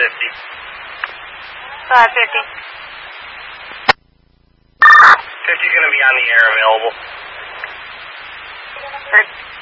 50. 550. 50's going to be on the air available. Great.